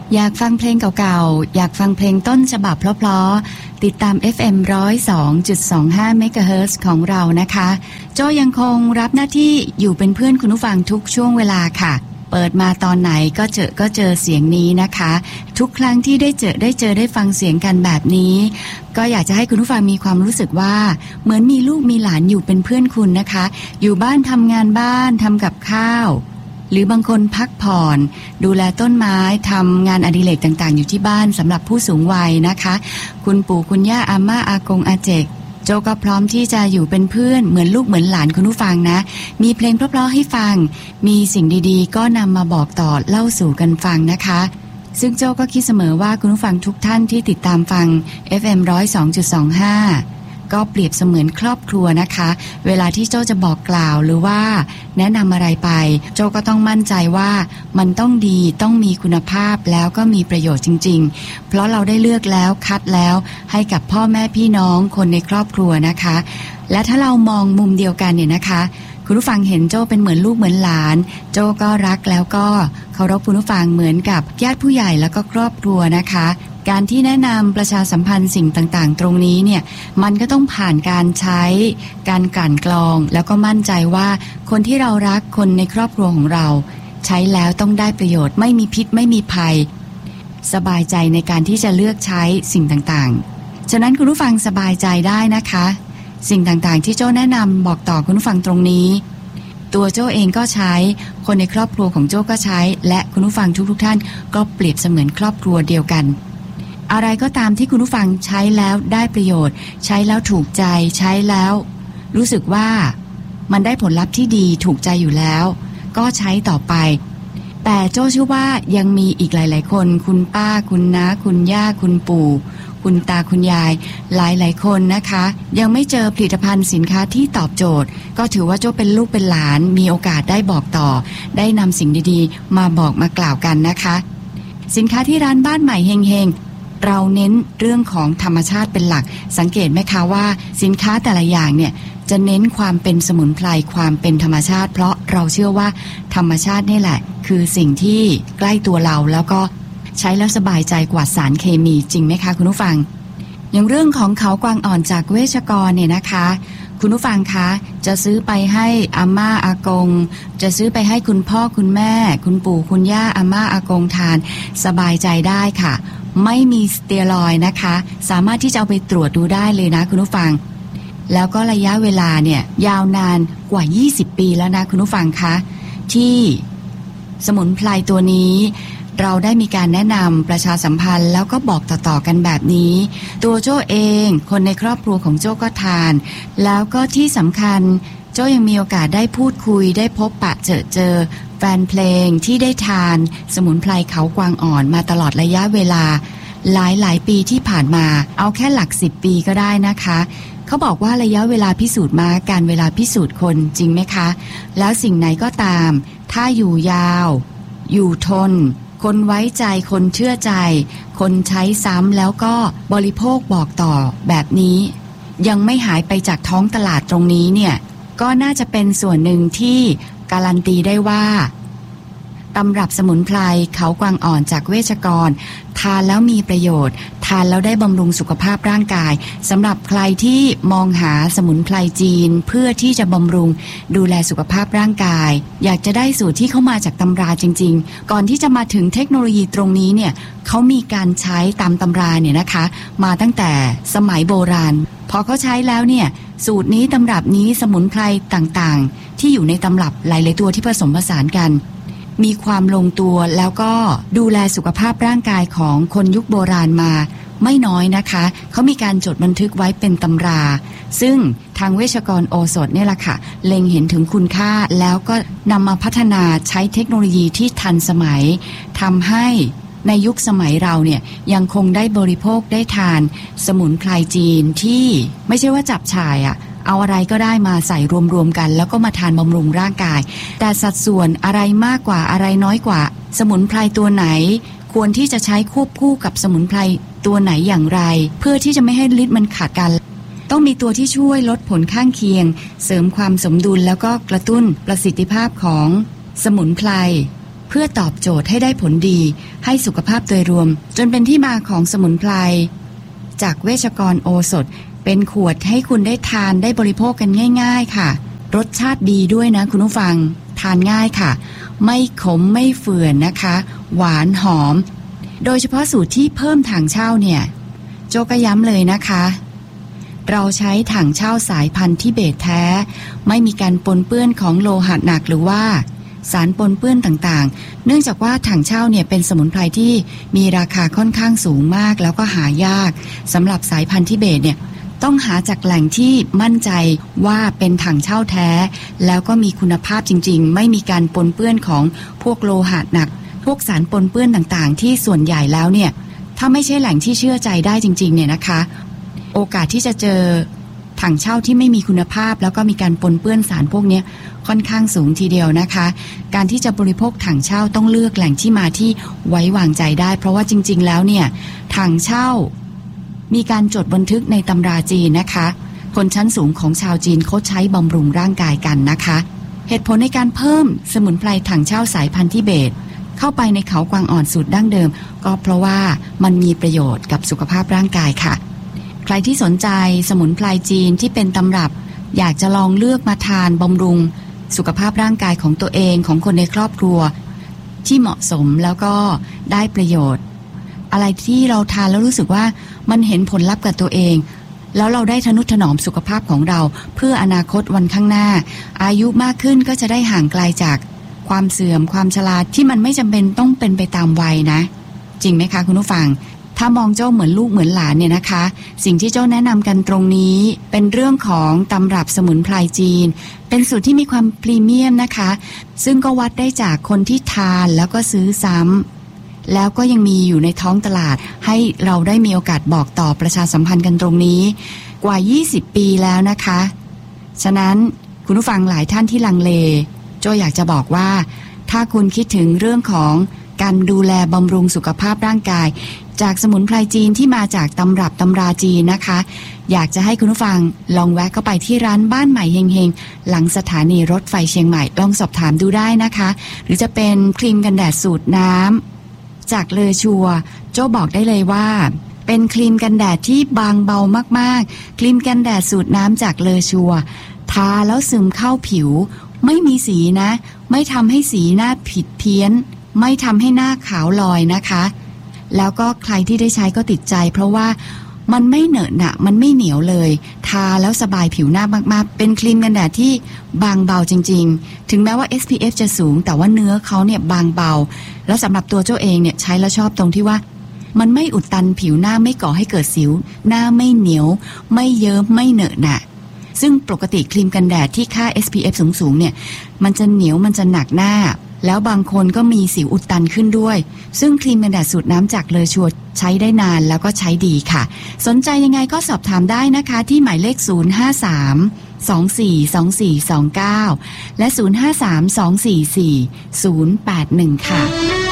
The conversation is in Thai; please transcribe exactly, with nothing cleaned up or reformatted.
อยากฟังเพลงเก่าๆอยากฟังเพลงต้นฉบับเพราะๆติดตาม เอฟ เอ็ม หนึ่งศูนย์สองจุดสองห้า เมกะเฮิรตซ์ของเรานะคะโจยังคงรับหน้าที่อยู่เป็นเพื่อนคุณผู้ฟังทุกช่วงเวลาค่ะเปิดมาตอนไหนก็เจอก็เจอเสียงนี้นะคะทุกครั้งที่ได้เจอได้เจอได้ฟังเสียงกันแบบนี้ก็อยากจะให้คุณผู้ฟังมีความรู้สึกว่าเหมือนมีลูกมีหลานอยู่เป็นเพื่อนคุณนะคะอยู่บ้านทำงานบ้านทำกับข้าวหรือบางคนพักผ่อนดูแลต้นไม้ทำงานอดิเรกต่างๆอยู่ที่บ้านสำหรับผู้สูงวัยนะคะคุณปู่คุณย่าอาม่าอากงอาเจกโจก็พร้อมที่จะอยู่เป็นเพื่อนเหมือนลูกเหมือนหลานคุณผู้ฟังนะมีเพลงเพราะๆให้ฟังมีสิ่งดีๆก็นำมาบอกต่อเล่าสู่กันฟังนะคะซึ่งโจก็คิดเสมอว่าคุณผู้ฟังทุกท่านที่ติดตามฟัง เอฟ เอ็ม หนึ่งศูนย์สองจุดสองห้าก็เปรียบเสมือนครอบครัวนะคะเวลาที่โจจะบอกกล่าวหรือว่าแนะนำอะไรไปโจก็ต้องมั่นใจว่ามันต้องดีต้องมีคุณภาพแล้วก็มีประโยชน์จริงๆเพราะเราได้เลือกแล้วคัดแล้วให้กับพ่อแม่พี่น้องคนในครอบครัวนะคะและถ้าเรามองมุมเดียวกันเนี่ยนะคะคุณผู้ฟังเห็นโจเป็นเหมือนลูกเหมือนหลานโจก็รักแล้วก็เคารพคุณผู้ฟังเหมือนกับญาติผู้ใหญ่แล้วก็ครอบครัวนะคะการที่แนะนำประชาสัมพันธ์สิ่งต่างๆตรงนี้เนี่ยมันก็ต้องผ่านการใช้การกลั่นกรองแล้วก็มั่นใจว่าคนที่เรารักคนในครอบครัวของเราใช้แล้วต้องได้ประโยชน์ไม่มีพิษไม่มีภัยสบายใจในการที่จะเลือกใช้สิ่งต่างๆฉะนั้นคุณผู้ฟังสบายใจได้นะคะสิ่งต่างๆที่โจ้แนะนำบอกต่อคุณผู้ฟังตรงนี้ตัวโจ้เองก็ใช้คนในครอบครัวของโจ้ก็ใช้และคุณผู้ฟังทุกๆท่านก็เปรียบเสมือนครอบครัวเดียวกันอะไรก็ตามที่คุณผู้ฟังใช้แล้วได้ประโยชน์ใช้แล้วถูกใจใช้แล้วรู้สึกว่ามันได้ผลลัพธ์ที่ดีถูกใจอยู่แล้วก็ใช้ต่อไปแต่โจ้เชื่อว่ายังมีอีกหลายๆคนคุณป้าคุณน้าคุณย่าคุณปู่คุณตาคุณยายหลายๆคนนะคะยังไม่เจอผลิตภัณฑ์สินค้าที่ตอบโจทย์ก็ถือว่าโจ้เป็นลูกเป็นหลานมีโอกาสได้บอกต่อได้นำสิ่งดีๆมาบอกมากล่าวกันนะคะสินค้าที่ร้านบ้านใหม่เฮงๆเราเน้นเรื่องของธรรมชาติเป็นหลักสังเกตไหมคะว่าสินค้าแต่ละอย่างเนี่ยจะเน้นความเป็นสมุนไพรความเป็นธรรมชาติเพราะเราเชื่อว่าธรรมชาตินี่แหละคือสิ่งที่ใกล้ตัวเราแล้วก็ใช้แล้วสบายใจกว่าสารเคมีจริงไหมคะคุณผู้ฟังอย่างเรื่องของเขากวางอ่อนจากเวชกรเนี่ยนะคะคุณผู้ฟังคะจะซื้อไปให้อาม่าอากงจะซื้อไปให้คุณพ่อคุณแม่คุณปู่คุณย่าอาม่าอากงทานสบายใจได้ค่ะไม่มีสเตียรอยด์นะคะสามารถที่จะเอาไปตรวจดูได้เลยนะคุณผู้ฟังแล้วก็ระยะเวลาเนี่ยยาวนานกว่ายี่สิบปีแล้วนะคุณผู้ฟังคะที่สมุนไพรตัวนี้เราได้มีการแนะนำประชาสัมพันธ์แล้วก็บอกต่อๆกันแบบนี้ตัวโจ้เองคนในครอบครัวของโจ้ก็ทานแล้วก็ที่สำคัญโจ้ยังมีโอกาสได้พูดคุยได้พบปะเจอเจอแฟนเพลงที่ได้ทานสมุนไพรเขากวางอ่อนมาตลอดระยะเวลาหลายหลายปีที่ผ่านมาเอาแค่หลักสิบปีก็ได้นะคะเขาบอกว่าระยะเวลาพิสูจน์มาการเวลาพิสูจน์คนจริงไหมคะแล้วสิ่งไหนก็ตามถ้าอยู่ยาวอยู่ทนคนไว้ใจคนเชื่อใจคนใช้ซ้ำแล้วก็บริโภคบอกต่อแบบนี้ยังไม่หายไปจากท้องตลาดตรงนี้เนี่ยก็น่าจะเป็นส่วนหนึ่งที่การันตีได้ว่าตำรับสมุนไพรเขากวางอ่อนจากเวชกรทานแล้วมีประโยชน์ทานแล้วได้บำรุงสุขภาพร่างกายสำหรับใครที่มองหาสมุนไพรจีนเพื่อที่จะบำรุงดูแลสุขภาพร่างกายอยากจะได้สูตรที่เข้ามาจากตำราจริงๆก่อนที่จะมาถึงเทคโนโลยีตรงนี้เนี่ยเขามีการใช้ตามตำราเนี่ยนะคะมาตั้งแต่สมัยโบราณพอเขาใช้แล้วเนี่ยสูตรนี้ตำรับนี้สมุนไพรต่างๆที่อยู่ในตำรับหลายๆตัวที่ผสมผสานกันมีความลงตัวแล้วก็ดูแลสุขภาพร่างกายของคนยุคโบราณมาไม่น้อยนะคะเขามีการจดบันทึกไว้เป็นตำราซึ่งทางเวชกรโอสถเนี่ยแหละค่ะเล็งเห็นถึงคุณค่าแล้วก็นำมาพัฒนาใช้เทคโนโลยีที่ทันสมัยทำให้ในยุคสมัยเราเนี่ยยังคงได้บริโภคได้ทานสมุนไพรจีนที่ไม่ใช่ว่าจับฉ่ายอะเอาอะไรก็ได้มาใส่รวมๆกันแล้วก็มาทานบำรุงร่างกายแต่สัดส่วนอะไรมากกว่าอะไรน้อยกว่าสมุนไพรตัวไหนควรที่จะใช้ควบคู่กับสมุนไพรตัวไหนอย่างไรเพื่อที่จะไม่ให้ฤทธิ์มันขาดกันต้องมีตัวที่ช่วยลดผลข้างเคียงเสริมความสมดุลแล้วก็กระตุ้นประสิทธิภาพของสมุนไพรเพื่อตอบโจทย์ให้ได้ผลดีให้สุขภาพโดยรวมจนเป็นที่มาของสมุนไพรจากเวชกรโอสถเป็นขวดให้คุณได้ทานได้บริโภคกันง่ายๆค่ะรสชาติดีด้วยนะคุณผู้ฟังทานง่ายค่ะไม่ขมไม่เฝื่อนนะคะหวานหอมโดยเฉพาะสูตรที่เพิ่มถังเช่าเนี่ยโจก็ย้ำเลยนะคะเราใช้ถังเช่าสายพันธุ์ทิเบตแท้ไม่มีการปนเปื้อนของโลหะหนักหรือว่าสารปนเปื้อนต่างๆเนื่องจากว่าถังเช่าเนี่ยเป็นสมุนไพรที่มีราคาค่อนข้างสูงมากแล้วก็หายากสำหรับสายพันธุ์ทิเบตเนี่ยต้องหาจากแหล่งที่มั่นใจว่าเป็นถังเช่าแท้แล้วก็มีคุณภาพจริงๆไม่มีการปนเปื้อนของพวกโลหะหนักพวกสารปนเปื้อนต่างๆที่ส่วนใหญ่แล้วเนี่ยถ้าไม่ใช่แหล่งที่เชื่อใจได้จริงๆเนี่ยนะคะโอกาสที่จะเจอถังเช่าที่ไม่มีคุณภาพแล้วก็มีการปนเปื้อนสารพวกนี้ค่อนข้างสูงทีเดียวนะคะการที่จะบริโภคถังเช่าต้องเลือกแหล่งที่มาที่ไว้วางใจได้เพราะว่าจริงๆแล้วเนี่ยถังเช่ามีการจดบันทึกในตำราจีนนะคะคนชั้นสูงของชาวจีนเขาใช้บำรุงร่างกายกันนะคะเหตุผลในการเพิ่มสมุนไพรถังเช่าสายพันธุ์ทิเบตเข้าไปในเขากวางอ่อนสูตรดั้งเดิมก็เพราะว่ามันมีประโยชน์กับสุขภาพร่างกายค่ะใครที่สนใจสมุนไพรจีนที่เป็นตำรับอยากจะลองเลือกมาทานบำรุงสุขภาพร่างกายของตัวเองของคนในครอบครัวที่เหมาะสมแล้วก็ได้ประโยชน์อะไรที่เราทานแล้วรู้สึกว่ามันเห็นผลลัพธ์กับตัวเองแล้วเราได้ทนุถนอมสุขภาพของเราเพื่ออนาคตวันข้างหน้าอายุมากขึ้นก็จะได้ห่างไกลจากความเสื่อมความชราที่มันไม่จำเป็นต้องเป็นไปตามวัยนะจริงไหมคะคุณผู้ฟังถ้ามองเจ้าเหมือนลูกเหมือนหลานเนี่ยนะคะสิ่งที่เจ้าแนะนำกันตรงนี้เป็นเรื่องของตำรับสมุนไพรจีนเป็นสูตรที่มีความพรีเมียมนะคะซึ่งก็วัดได้จากคนที่ทานแล้วก็ซื้อซ้ำแล้วก็ยังมีอยู่ในท้องตลาดให้เราได้มีโอกาสบอกต่อประชาสัมพันธ์กันตรงนี้กว่ายี่สิบปีแล้วนะคะฉะนั้นคุณผู้ฟังหลายท่านที่ลังเลโจอยากจะบอกว่าถ้าคุณคิดถึงเรื่องของการดูแลบำรุงสุขภาพร่างกายจากสมุนไพรจีนที่มาจากตำรับตำราจีนนะคะอยากจะให้คุณผู้ฟังลองแวะเข้าไปที่ร้านบ้านใหม่เฮงๆหลังสถานีรถไฟเชียงใหม่ลองสอบถามดูได้นะคะหรือจะเป็นครีมกันแดดสูตรน้ำจากเลอชัวโจ้บอกได้เลยว่าเป็นครีมกันแดดที่บางเบามากๆครีมกันแดดสูตรน้ำจากเลอชัวทาแล้วซึมเข้าผิวไม่มีสีนะไม่ทำให้สีหน้าผิดเพี้ยนไม่ทำให้หน้าขาวลอยนะคะแล้วก็ใครที่ได้ใช้ก็ติดใจเพราะว่ามันไม่เหนอะหนะมันไม่เหนียวเลยทาแล้วสบายผิวหน้ามากๆเป็นครีมกันแดดที่บางเบาจริงๆถึงแม้ว่า เอส พี เอฟ จะสูงแต่ว่าเนื้อเขาเนี่ยบางเบาแล้วสำหรับตัวเจ้าเองเนี่ยใช้แล้วชอบตรงที่ว่ามันไม่อุดตันผิวหน้าไม่ก่อให้เกิดสิวหน้าไม่เหนียวไม่เยิ้มไม่เหนอะหนะซึ่งปกติครีมกันแดดที่ค่า เอส พี เอฟ สูงๆเนี่ยมันจะเหนียวมันจะหนักหน้าแล้วบางคนก็มีสิวอุดตันขึ้นด้วยซึ่งครีมกันแดดสูตรน้ำจากเลอชัวใช้ได้นานแล้วก็ใช้ดีค่ะสนใจยังไงก็สอบถามได้นะคะที่หมายเลขศูนย์ ห้า สาม สอง สี่ สอง สี่ สอง เก้าและศูนย์ ห้า สาม สอง สี่ สี่ ศูนย์ แปด หนึ่งค่ะ